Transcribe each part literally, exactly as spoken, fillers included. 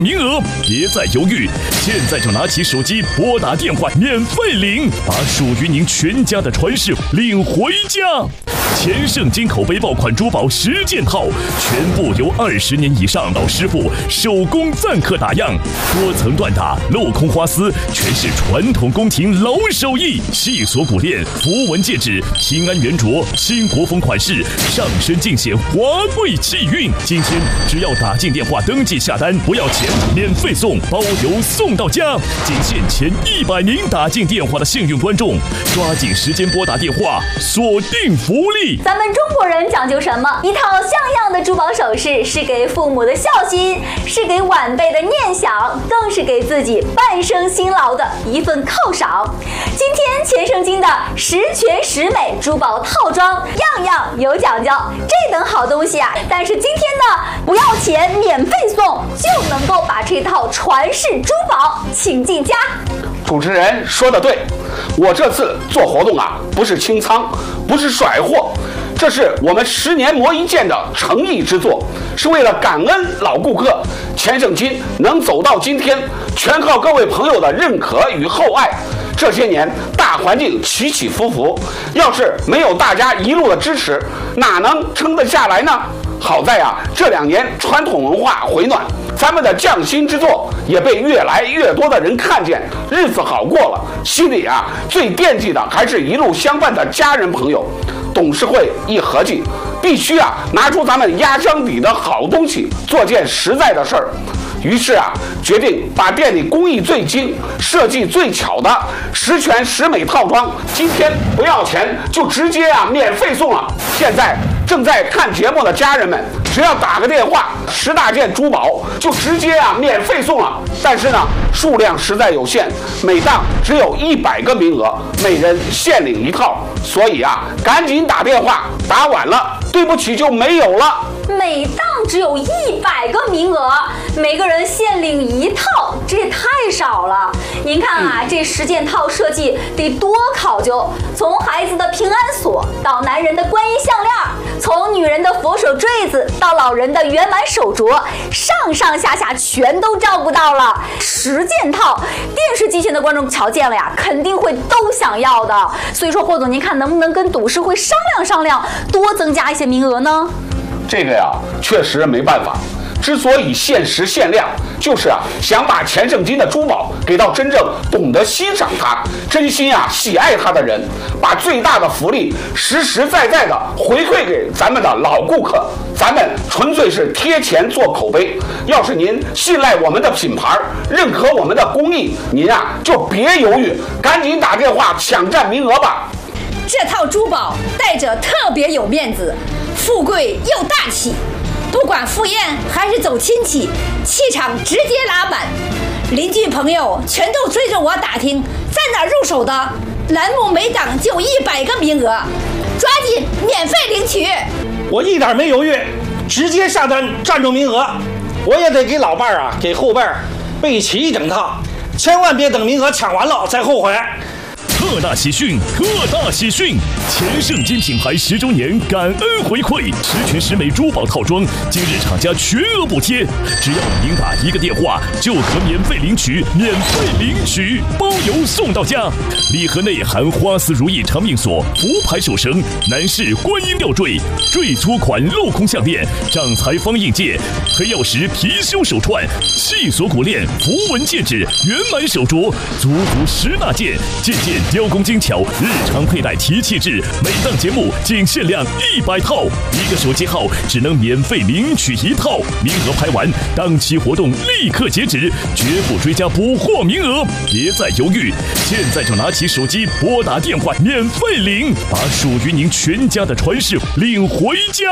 名额，别再犹豫，现在就拿起手机拨打电话免费领，把属于您全家的传世领回家。前盛金口碑爆款珠宝十件套，全部由二十年以上老师傅手工赞刻打样，多层缎打、镂空花丝，全是传统宫廷老手艺。细锁骨链、符文戒指、平安圆镯、新国风款式，上身尽显华贵气韵。今天只要打进电话登记下单，不要钱，免费送，包邮送到家。仅限前一百名打进电话的幸运观众，抓紧时间拨打电话，锁定福利。 咱们中国人讲究什么？一套像样的珠宝首饰，是给父母的孝心，是给晚辈的念想，更是给自己半生辛劳的一份犒赏。今天钱盛金的十全十美珠宝套装，样样有讲究，这等好东西啊！但是今天呢，不要钱，免费送，就能够把这套传世珠宝请进家。 主持人说的对，我这次做活动啊，不是清仓，不是甩货，这是我们十年磨一剑的诚意之作，是为了感恩老顾客。钱盛金能走到今天，全靠各位朋友的认可与厚爱。这些年大环境起起伏伏，要是没有大家一路的支持，哪能撑得下来呢？好在啊，这两年传统文化回暖，咱们的匠心之作也被越来越多的人看见，日子好过了。心里啊，最惦记的还是一路相伴的家人朋友。董事会一合计，必须啊拿出咱们压箱底的好东西，做件实在的事儿。于是啊，决定把店里工艺最精、设计最巧的十全十美套装，今天不要钱，就直接啊免费送了。现在正在看节目的家人们，只要打个电话，十大件珠宝就直接啊免费送了。但是呢，数量实在有限，每档只有一百个名额，每人限领一套。所以啊，赶紧打电话，打晚了，对不起就没有了。 每档只有一百个名额，每个人限领一套，这也太少了。您看啊，嗯、这十件套设计得多考究，从孩子的平安锁到男人的观音项链，从女人的佛手坠子到老人的圆满手镯，上上下下全都照顾到了。十件套，电视机前的观众瞧见了呀，肯定会都想要的。所以说，霍总，您看能不能跟董事会商量商量，多增加一些名额呢？ 这个呀，确实没办法。之所以限时限量，就是啊，想把钱盛金的珠宝给到真正懂得欣赏它、真心啊喜爱它的人，把最大的福利实实在在的回馈给咱们的老顾客。咱们纯粹是贴钱做口碑。要是您信赖我们的品牌，认可我们的工艺，您啊就别犹豫，赶紧打电话抢占名额吧。 这套珠宝戴着特别有面子，富贵又大气，不管赴宴还是走亲戚，气场直接拉满。邻居朋友全都追着我打听在哪入手的，栏目每档就一百个名额，抓紧免费领取。 我一点没犹豫，直接下单占住名额。我也得给老伴儿啊，给后辈儿备齐一整套，千万别等名额抢完了再后悔。 特大喜讯！特大喜讯！钱盛金品牌十周年感恩回馈，十全十美珠宝套装，今日厂家全额补贴，只要您打一个电话就可免费领取，免费领取，包邮送到家。礼盒内含花丝如意长命锁、福牌手绳、男士观音吊坠、坠粗款镂空项链、掌财方印戒、黑曜石貔貅手串、细锁骨链、符文戒指、圆满手镯，足足十大件，件件雕工精巧，日常佩戴提气质。每档节目仅限量一百套，一个手机号只能免费领取一套，名额排完，当期活动立刻截止，绝不追加补货名额。别再犹豫，现在就拿起手机拨打电话免费领，把属于您全家的传世领回家。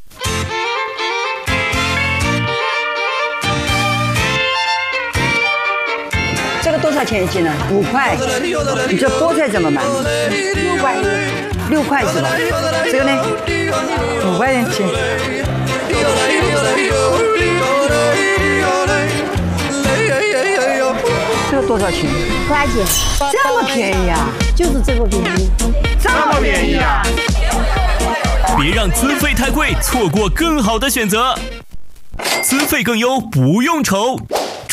这个多少钱一斤呢？五块。你这菠菜怎么买？六块。六块是吧？这个呢？五块钱斤。这个多少钱？ 五块钱。 这么便宜啊？ 就是这么便宜。 这么便宜啊！ 别让资费太贵，错过更好的选择。资费更优，不用愁。